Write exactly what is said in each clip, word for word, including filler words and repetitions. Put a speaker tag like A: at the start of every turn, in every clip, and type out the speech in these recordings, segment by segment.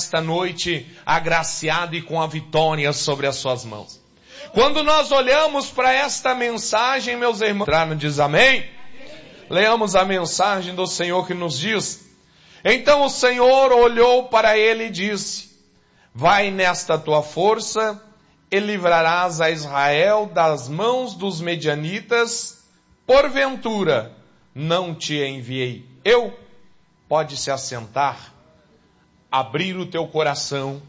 A: nesta noite agraciado e com a vitória sobre as suas mãos. Quando nós olhamos para esta mensagem, meus irmãos, diz amém? Leamos a mensagem do Senhor que nos diz: então o Senhor olhou para ele e disse: vai nesta tua força e livrarás a Israel das mãos dos medianitas. Porventura não te enviei eu? Pode se assentar, abrir o teu coração,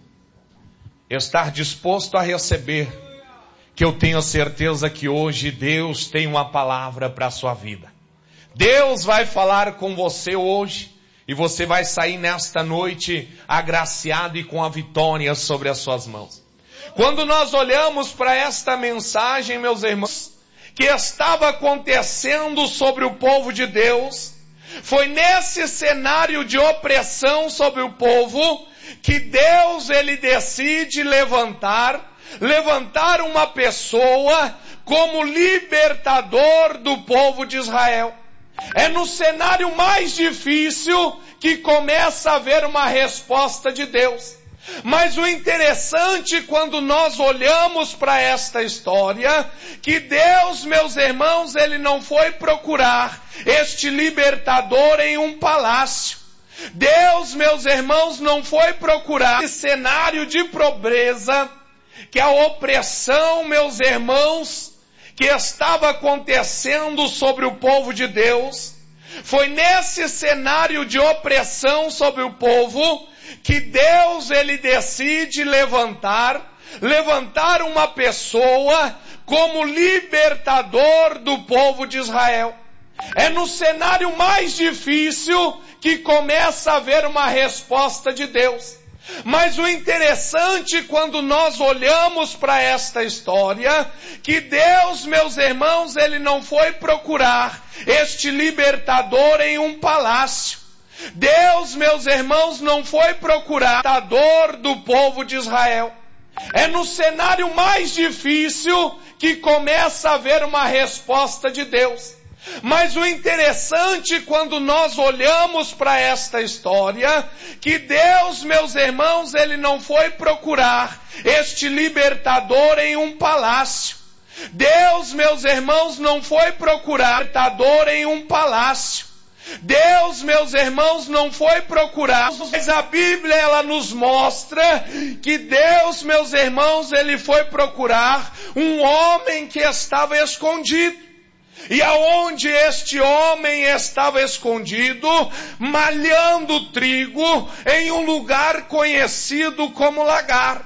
A: estar disposto a receber, que eu tenho certeza que hoje Deus tem uma palavra para a sua vida. Deus vai falar com você hoje e você vai sair nesta noite agraciado e com a vitória sobre as suas mãos. Quando nós olhamos para esta mensagem, meus irmãos, que estava acontecendo sobre o povo de Deus, foi nesse cenário de opressão sobre o povo que Deus ele decide levantar, levantar uma pessoa como libertador do povo de Israel. É no cenário mais difícil que começa a haver uma resposta de Deus. Mas o interessante quando nós olhamos para esta história, que Deus, meus irmãos, ele não foi procurar este libertador em um palácio. Deus, meus irmãos, não foi procurar esse cenário de pobreza, que a opressão, meus irmãos, que estava acontecendo sobre o povo de Deus. Foi nesse cenário de opressão sobre o povo que Deus ele decide levantar, levantar uma pessoa como libertador do povo de Israel. É no cenário mais difícil que começa a haver uma resposta de Deus. Mas o interessante quando nós olhamos para esta história, que Deus, meus irmãos, ele não foi procurar este libertador em um palácio. Deus, meus irmãos, não foi procurar o libertador do povo de Israel. É no cenário mais difícil que começa a haver uma resposta de Deus. Mas o interessante quando nós olhamos para esta história, que Deus, meus irmãos, ele não foi procurar este libertador em um palácio. Deus, meus irmãos, não foi procurar libertador em um palácio. Deus, meus irmãos, não foi procurar, mas a Bíblia ela nos mostra que Deus, meus irmãos, ele foi procurar um homem que estava escondido. E aonde este homem estava escondido, malhando trigo em um lugar conhecido como Lagar.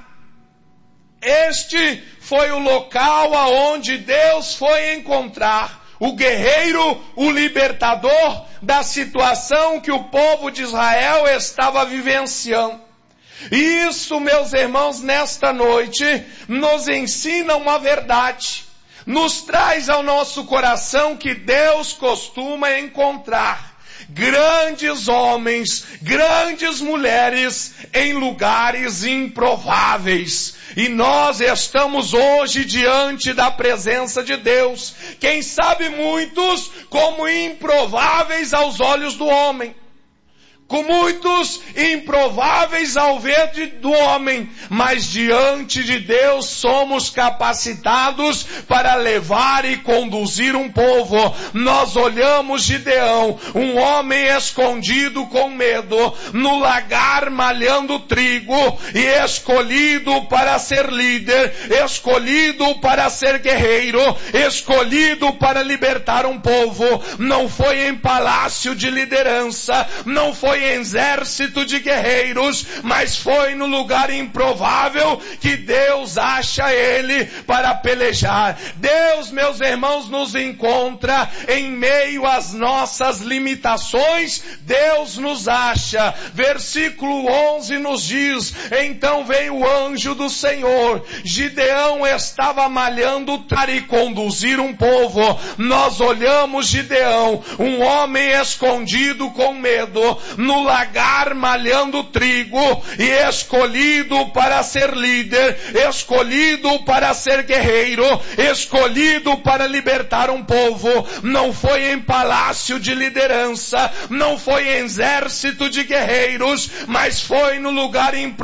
A: Este foi o local aonde Deus foi encontrar o guerreiro, o libertador da situação que o povo de Israel estava vivenciando. E isso, meus irmãos, nesta noite, nos ensina uma verdade. Nos traz ao nosso coração que Deus costuma encontrar grandes homens, grandes mulheres em lugares improváveis. E nós estamos hoje diante da presença de Deus. Quem sabe muitos como improváveis aos olhos do homem. Com muitos improváveis ao ver de, do homem, mas diante de Deus somos capacitados para levar e conduzir um povo. Nós olhamos Gideão, um homem escondido com medo, no lagar malhando trigo, e escolhido para ser líder, escolhido para ser guerreiro, escolhido para libertar um povo. Não foi em palácio de liderança, não foi em exército de guerreiros, mas foi no lugar improvável que Deus acha ele para pelejar. Deus, meus irmãos, nos encontra em meio às nossas limitações. Deus nos acha. Versículo onze nos diz: então veio o anjo do Senhor. Gideão estava malhando para conduzir um povo. Nós olhamos Gideão, um homem escondido com medo, no lagar malhando trigo, e escolhido para ser líder, escolhido para ser guerreiro, escolhido para libertar um povo. Não foi em palácio de liderança, não foi em exército de guerreiros, mas foi no lugar improvável